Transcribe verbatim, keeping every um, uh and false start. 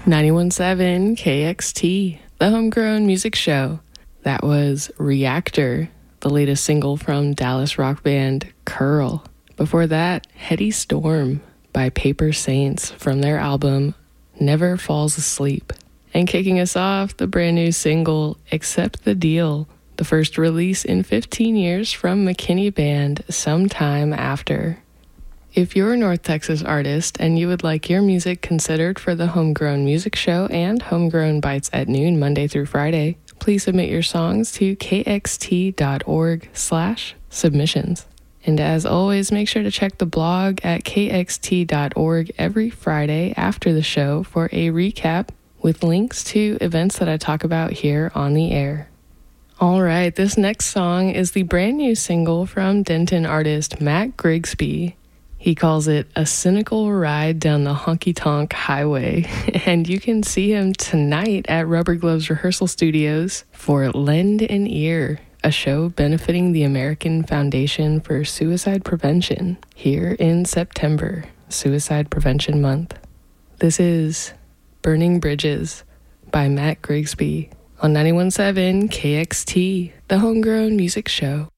ninety-one point seven K X T, the homegrown music show. That was Reactor, the latest single from Dallas rock band Curl. Before that, Heady Storm by Paper Saints from their album Never Falls Asleep. And kicking us off, the brand new single Accept the Deal, the first release in fifteen years from McKinney Band, Sometime After. If you're a North Texas artist and you would like your music considered for the Homegrown Music Show and Homegrown Bites at noon Monday through Friday, please submit your songs to kxt.org slash submissions. And as always, make sure to check the blog at kxt dot org every Friday after the show for a recap with links to events that I talk about here on the air. All right, this next song is the brand new single from Denton artist Matt Grigsby. He calls it A Cynical Ride Down the Honky Tonk Highway, and you can see him tonight at Rubber Gloves Rehearsal Studios for Lend an Ear, a show benefiting the American Foundation for Suicide Prevention here in September, Suicide Prevention Month. This is Burning Bridges by Matt Grigsby on ninety-one point seven K X T, the Homegrown Music Show.